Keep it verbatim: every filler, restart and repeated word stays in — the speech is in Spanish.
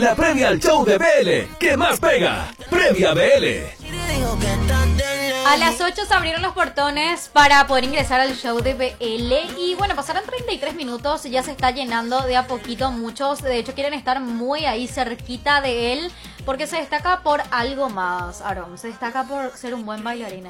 La previa al show de B L, ¿qué más pega? Previa B L. A las ocho se abrieron los portones para poder ingresar al show de B L y bueno, pasaron treinta y tres minutos, ya se está llenando de a poquito, muchos de hecho quieren estar muy ahí cerquita de él porque se destaca por algo más, Aaron, se destaca por ser un buen bailarín.